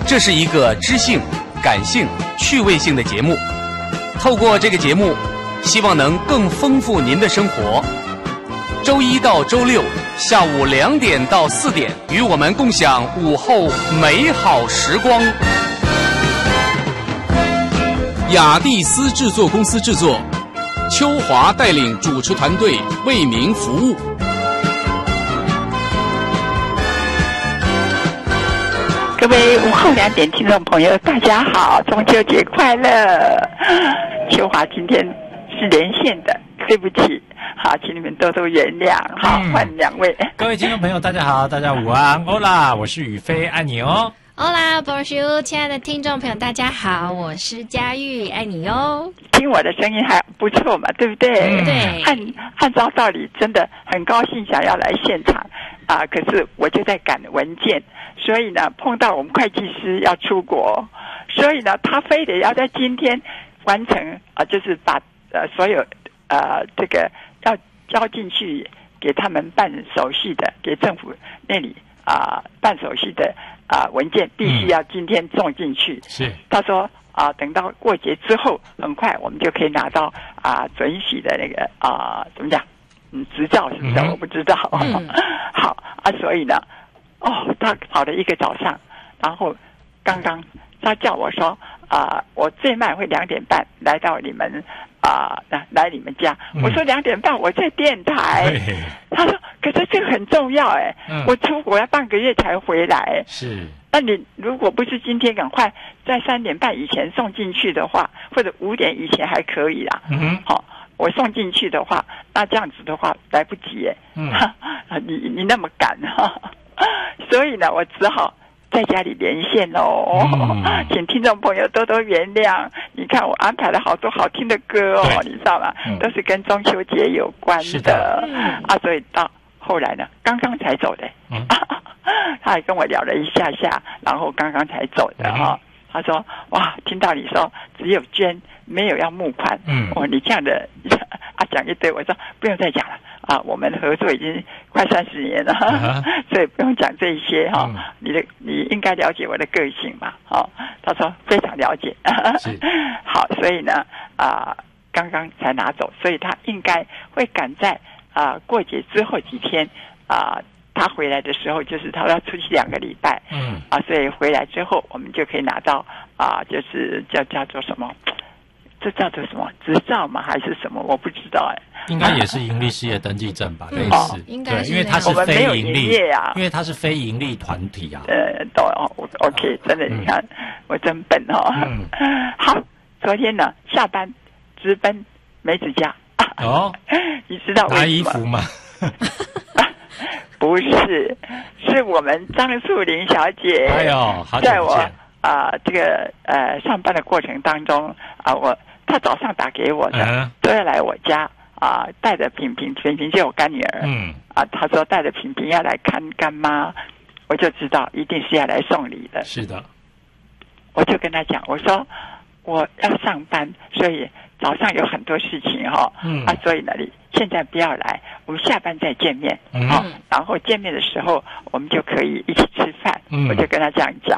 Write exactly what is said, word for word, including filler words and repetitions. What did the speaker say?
这是一个知性、感性、趣味性的节目。透过这个节目，希望能更丰富您的生活。周一到周六下午两点到四点，与我们共享午后美好时光。雅蒂斯制作公司制作，秋华带领主持团队为您服务。 各位午后两点听众朋友，大家好，中秋节快乐！秋华今天是连线的，对不起，好，请你们多多原谅。好，换两位。 各位听众朋友，大家好，大家午安，欧啦，我是宇飞，爱你哦。 Hola Bonjour， 亲爱的听众朋友，大家好，我是佳玉，爱你哟。 听我的声音还不错嘛，对不对？ 嗯、对。 按按照道理，真的很高兴想要来现场啊，可是我就在赶文件，所以呢，碰到我们会计师要出国，所以呢，他非得要在今天完成啊，就是把呃所有呃这个要交进去给他们办手续的，给政府那里啊、呃、办手续的。啊、呃，文件必须要今天送进去。 嗯、是， 他说啊、呃，等到过节之后，很快我们就可以拿到啊、呃、准许的那个啊、呃、怎么讲？嗯，执照是不是？嗯、我不知道。嗯、好啊，所以呢，哦，他跑了一个早上，然后刚刚他叫我说啊、呃，我最慢会两点半来到你们啊、呃、来你们家。嗯、我说两点半我在电台。他说。可是这个很重要哎，嗯、我出国要半个月才回来。 是， 那你如果不是今天赶快在三点半以前送进去的话，或者五点以前还可以啦。嗯，好、哦，我送进去的话，那这样子的话来不及哎。嗯，你你那么赶哈，所以呢，我只好在家里连线喽。嗯、请听众朋友多多原谅。你看我安排了好多好听的歌哦，你知道吗？嗯、都是跟中秋节有关的。 是的，嗯、 啊，所以到。后来呢，刚刚才走的，嗯、他还跟我聊了一下下，然后刚刚才走的哈、哦。他说：“哇，听到你说只有捐，没有要募款，嗯，哦，你这样的啊讲一堆。”我说不用再讲了啊，我们合作已经快三十年了，啊、所以不用讲这些哈、哦。嗯、你的你应该了解我的个性嘛，哦。他说非常了解，好，所以呢啊，刚刚才拿走，所以他应该会赶在。啊、呃，过节之后几天啊、呃，他回来的时候，就是他要出去两个礼拜，嗯，啊，所以回来之后，我们就可以拿到啊、呃，就是叫叫做什么，这叫做什么执照吗？还是什么？我不知道哎。 应该也是营利事业登记证吧，类似， 哦、应该对，因为它是非营利啊， 因为它是非营利团体啊。 呃，都 OK， 真的，你看、嗯、我真笨哦。嗯，好，昨天呢下班直奔梅子家。 哦， 你知道为什么？ 拿衣服吗？ 不是，是我们张素玲小姐。 哎呦，好久不见。 在我啊、呃、这个呃上班的过程当中啊、呃，我她早上打给我的，嗯、都要来我家啊、呃，带着平平，平平就我干女儿。嗯。啊，她说带着平平要来看干妈，我就知道一定是要来送礼的。 是的。 我就跟她讲，我说我要上班，所以。早上有很多事情哈、哦，嗯、啊，所以呢，你现在不要来，我们下班再见面，嗯、哦，然后见面的时候我们就可以一起吃饭，嗯、我就跟他这样讲。